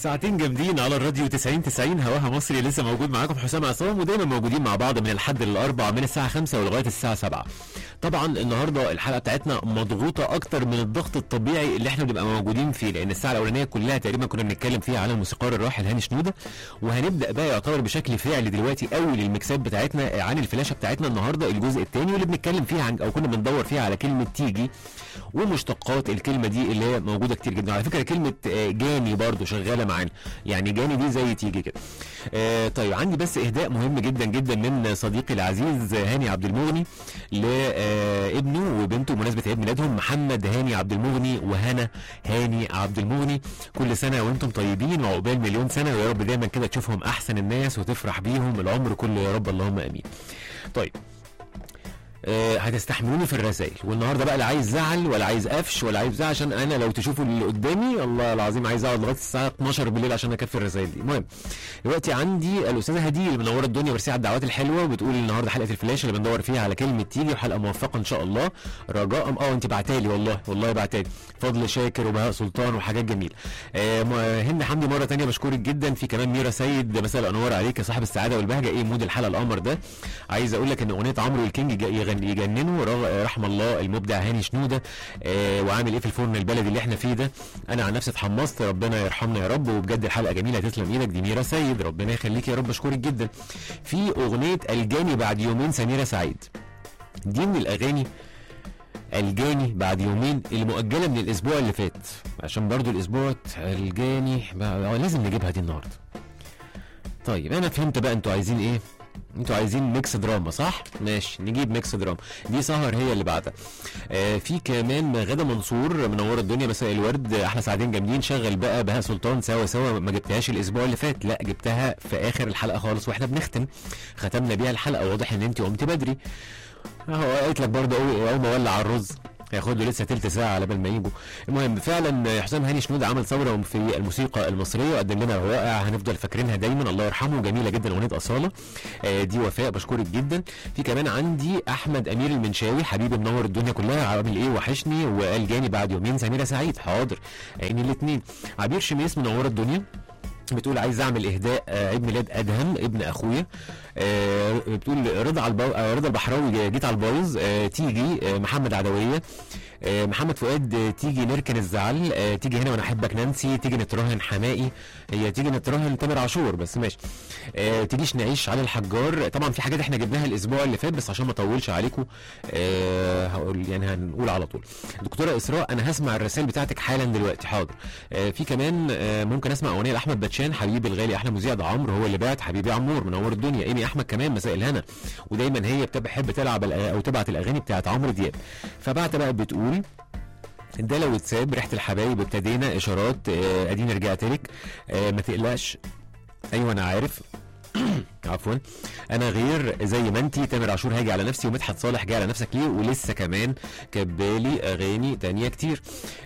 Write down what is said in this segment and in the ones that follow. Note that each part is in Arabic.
ساعتين جامدين على الراديو 90 هواها مصري. لسه موجود معاكم حسام عصام، ودايما موجودين مع بعض من الحد للاربع من الساعه 5 ولغايه الساعه 7. طبعا النهارده الحلقه بتاعتنا مضغوطه اكتر من الضغط الطبيعي اللي احنا بنبقى موجودين فيه، لان الساعه الاولانيه كلها تقريبا كنا بنتكلم فيها على الموسيقار الراحل هاني شنوده، وهنبدا بقى يعتبر بشكل فعلي دلوقتي اول الميكسات بتاعتنا عن الفلاشه بتاعتنا النهارده، الجزء الثاني واللي بنتكلم فيه عن او كنا بندور فيها على كلمه تيجي ومشتقات الكلمه دي اللي هي موجوده كتير جدا. على فكره كلمه جاني برضو شغاله معانا، يعني جاني دي زي تيجي كده. طيب عندي بس اهداء مهم جدا جدا من صديقي العزيز هاني عبد المغني لابنه وبنته بمناسبه عيد ميلادهم، محمد هاني عبد المغني وهنا هاني عبد المغني. كل سنه وانتم طيبين وعقبال مليون سنه، ويا رب دايما كده تشوفهم احسن الناس وتفرح بيهم العمر كله يا رب، اللهم امين. طيب هتستحملوني في الرسائل، والنهارده بقى لا عايز زعل ولا عايز قفش ولا عايز زعل، عشان انا لو تشوفوا اللي قدامي الله العظيم عايز اقعد لغايه الساعه 12 بالليل عشان اكفي الرسائل دي. المهم دلوقتي عندي الاستاذه هديل منوره الدنيا، ميرسي على الدعوات الحلوه، وبتقول النهارده حلقه الفلاش اللي بندور فيها على كلمه تيجي، وحلقه موفقه ان شاء الله. رجاء انت بعتالي والله بعتالي فضل شاكر وبهاء سلطان وحاجات جميله. هند حمدي مره ثانيه بشكرك جدا. في كمان ميرا سيد، مساء الانوار عليك يا صاحب السعاده والبهجه، ايه مود الحلقه القمر ده. عايز اقول لك ان اغنيه عمرو الكينج يجننوا رحم الله المبدع هاني شنوده. وعامل ايه في الفرن البلدي اللي احنا فيه ده. انا عن نفسي اتحمست، ربنا يرحمنا يا رب، وبجد الحلقه جميله تسلم ايدك. دي ميرا سيد ربنا يخليك يا رب، اشكرك جدا. في اغنيه الجاني بعد يومين سميره سعيد، دي من الاغاني الجاني بعد يومين اللي مؤجله من الاسبوع اللي فات، عشان برضو الاسبوع الجاني لازم نجيبها دي النهارده. طيب انا فهمت بقى انتوا عايزين ايه، انتوا عايزين ميكس دراما صح؟ ماشي نجيب ميكس دراما. دي سهر هي اللي بعدها. في كمان غدا منصور منوره الدنيا، مساء الورد، احلى ساعتين جامدين. شغل بقى بهاء سلطان سوا ما جبتهاش الاسبوع اللي فات، لا جبتها في اخر الحلقه خالص واحنا بنختم، ختمنا بيها الحلقه. واضح ان انت قمت بدري اهو، قلت لك برضه اول ما ولع الرز هياخد له لسه تلت ساعه على بال ما يجوا. المهم فعلا حسام هاني شنوده عمل ثوره في الموسيقى المصريه وقدم لنا روائع هنفضل فاكرينها دايما، الله يرحمه. جميله جدا اغنيه اصاله دي وفاء، بشكرك جدا. في كمان عندي احمد امير المنشاوي، حبيبي منور الدنيا كلها، عامل ايه وحشني، وقال جاني بعد يومين سميره سعيد، حاضر عيني الاثنين. عبير شميس منوره الدنيا، بتقول عايز اعمل اهداء عيد ميلاد ادهم ابن اخويا. بتقول رضا البحراوي جيت على البايظ. تيجي محمد عدويه، محمد فؤاد تيجي نركن الزعل، تيجي هنا وانا احبك نانسي، تيجي نتراهن حمائي، هي تيجي نتراهن تامر عاشور بس ماشي. تجيش نعيش على الحجار. طبعا في حاجات احنا جبناها الاسبوع اللي فات بس عشان ما اطولش عليكم هقول يعني هنقول على طول. دكتوره اسراء انا هسمع الرسائل بتاعتك حالا دلوقتي، حاضر. في كمان ممكن اسمع اغنيه لاحمد باتشان، حبيبي الغالي احلى مذيع ده عمرو هو اللي بعت، حبيبي عمور منور الدنيا. ايمي احمد كمان مساء الهنا، ودايما هي بتحب تلعب او تبعت الاغاني بتاعت عمرو دياب، فبعت بقى بتقول ده لو اتساب ريحه الحبايب ابتدينا اشارات اديني رجعت لك ما تقلقش. ايوه انا عارف عفوا انا غير زي ما انتي، تامر عاشور هاجي على نفسي، ومدحت صالح جاي على نفسك ليه، ولسه كمان كبالي اغاني تانية كتير.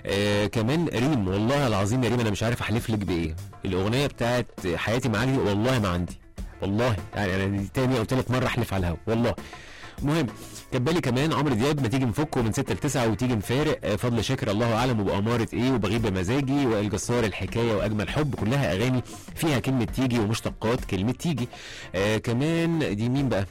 كمان ريم، والله العظيم يا ريم انا مش عارف احلف لك بايه، الاغنيه بتاعت حياتي معاك دي والله ما عندي، والله يعني انا دي تاني او تالت مره احلف على الهوا والله. المهم كبالي كمان عمرو دياب، ما تيجي نفكه من 6 ل 9 وتيجي نفارق، فضل شاكر الله اعلم، وبأمارة ايه، وبغيب بمزاجي، وائل جسار الحكايه، واجمل حب، كلها اغاني فيها كلمه تيجي ومشتقات كلمه تيجي. كمان دي مين بقى؟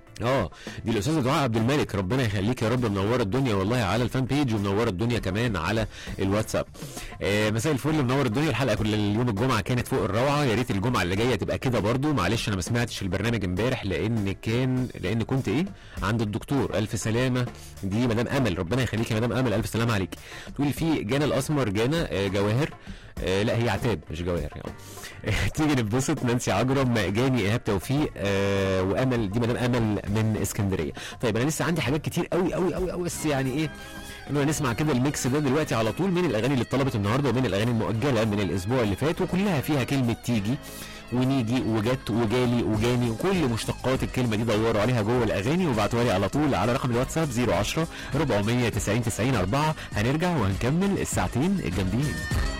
دي الاستاذه دعاء عبد الملك، ربنا يخليك يا رب، منوره الدنيا والله على الفان بيج، ومنوره الدنيا كمان على الواتساب. مساء الفل، منور الدنيا. الحلقه كل يوم الجمعه كانت فوق الروعه، يا ريت الجمعه اللي جايه تبقى كده برضو. معلش انا ما سمعتش البرنامج امبارح لان كنت عند الدكتور. الف سلامه. دي مدام امل، ربنا يخليك يا مدام امل، الف سلامه عليك. تقول في جانا الاسمر جانا جواهر، لا هي عتاب مش جواهر يعني. تيجي نتبسط، نانسي عجرم، جاني ايهاب توفيق، وامل، دي مدام امل من اسكندريه. طيب انا لسه عندي حاجات كتير قوي قوي قوي قوي، بس يعني ايه انه نسمع كده الميكس ده دلوقتي على طول من الاغاني اللي اتطلبت النهارده ومن الاغاني المؤجله من الاسبوع اللي فات، وكلها فيها كلمه تيجي ونيجي وجت وجالي وجاني، وكل مشتقات الكلمه دي دوروا عليها جوه الاغاني وابعتوها لي على طول على رقم الواتساب 010 490 90 4. هنرجع وهنكمل الساعتين الجامدين.